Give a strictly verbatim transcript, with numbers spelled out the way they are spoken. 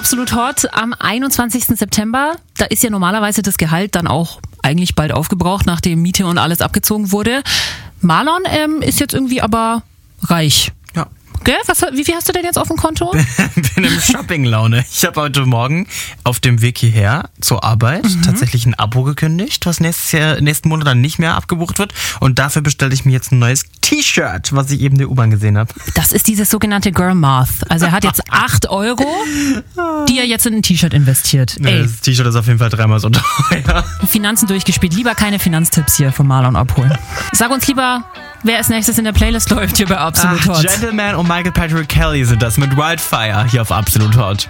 Absolut Hot am einundzwanzigsten September. Da ist ja normalerweise das Gehalt dann auch eigentlich bald aufgebraucht, nachdem Miete und alles abgezogen wurde. Marlon ähm, ist jetzt irgendwie aber reich. Ja. Gell? Was, wie viel hast du denn jetzt auf dem Konto? Bin im Shopping-Laune. Ich habe heute Morgen auf dem Weg hierher zur Arbeit mhm. tatsächlich ein Abo gekündigt, was nächstes Jahr, nächsten Monat dann nicht mehr abgebucht wird. Und dafür bestelle ich mir jetzt ein neues T-Shirt, was ich eben in der U-Bahn gesehen habe. Das ist dieses sogenannte Girl Math. Also er hat jetzt acht Euro, die er jetzt in ein T-Shirt investiert. Nee, Ey. das T-Shirt ist auf jeden Fall dreimal so teuer. Finanzen durchgespielt. Lieber keine Finanztipps hier von Marlon abholen. Sag uns lieber, wer als nächstes in der Playlist läuft hier bei Absolut Hot. Gentleman und Michael Patrick Kelly sind das mit Wildfire hier auf Absolut Hot.